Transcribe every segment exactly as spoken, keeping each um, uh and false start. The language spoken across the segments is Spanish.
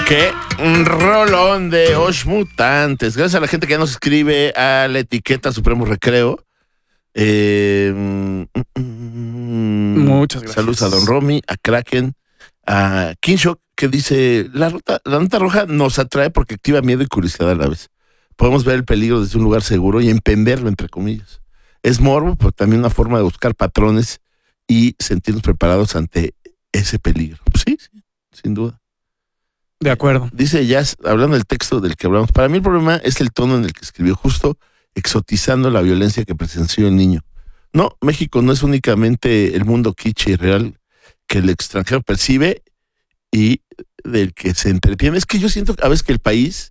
Qué rolón de Osh Mutantes. Gracias a la gente que ya nos escribe a la etiqueta Supremo Recreo. Eh, Muchas gracias. Saludos a Don Romy, a Kraken, a Kinshock, que dice: la ruta, la nota roja nos atrae porque activa miedo y curiosidad a la vez. Podemos ver el peligro desde un lugar seguro y empenderlo, entre comillas. Es morbo, pero también una forma de buscar patrones y sentirnos preparados ante ese peligro. Sí, sí, sin duda. De acuerdo. Dice Jazz, hablando del texto del que hablamos, para mí el problema es el tono en el que escribió, justo exotizando la violencia que presenció el niño. No, México no es únicamente el mundo kitsch y real que el extranjero percibe y del que se entretiene. Es que yo siento a veces que el país,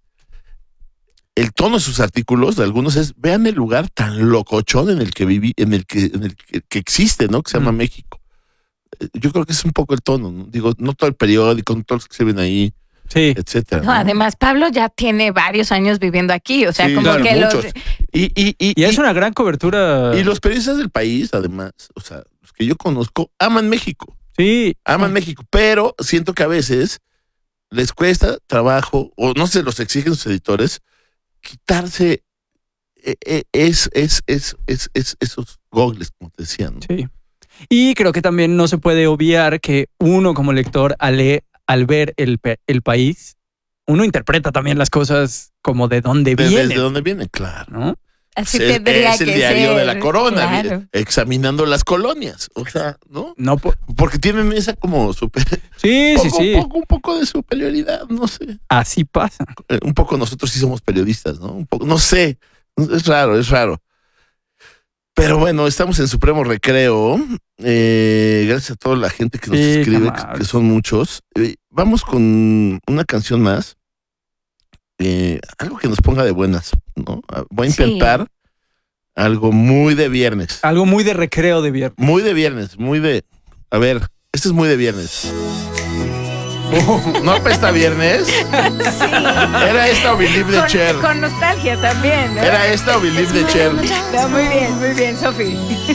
el tono de sus artículos, de algunos, es: vean el lugar tan locochón en el que viví, en el que, en el que, que existe, ¿no? Que se llama Mm. México. Yo creo que es un poco el tono, ¿no? Digo, no todo el periódico, no todos los que se ven ahí, Sí. etcétera. No, además, Pablo ya tiene varios años viviendo aquí, o sea, Sí, como claro, que muchos. los... Y, y, y, Y es y- una gran cobertura. y los periodistas del país, además, o sea, los que yo conozco, aman México, Sí. aman México, pero siento que a veces les cuesta trabajo, o no se los exigen sus editores, quitarse eh, eh, es, es, es, es, es- esos gogles, como te decía, ¿no? Sí. Y creo que también no se puede obviar que uno como lector, al, le- al ver el, pe- el país, uno interpreta también las cosas como de dónde De- vienen, ¿Desde dónde viene? Claro. ¿no? Así es, tendría es el que diario ser. de la corona, Claro. vi- examinando las colonias, o sea, ¿no? No po- Porque tienen esa como super, sí, sí, poco, sí. Un, poco, un poco de superioridad, no sé. Así pasa. Eh, un poco nosotros sí somos periodistas, ¿no? Un poco, no sé, es raro, es raro. Pero bueno, estamos en Supremo Recreo. Eh, gracias a toda la gente que nos Sí, escribe, que, camaradas. que son muchos. Eh, vamos con una canción más. Eh, algo que nos ponga de buenas, ¿no? Ah, Voy a Sí. intentar algo muy de viernes. Algo muy de recreo de viernes. Muy de viernes, muy de... A ver, este es muy de viernes. ¿No apesta a viernes? Era esta o Believe de Cher. Con, con nostalgia también, ¿no? Era esta o Believe de Cher. No, muy bien, muy bien, Sofi.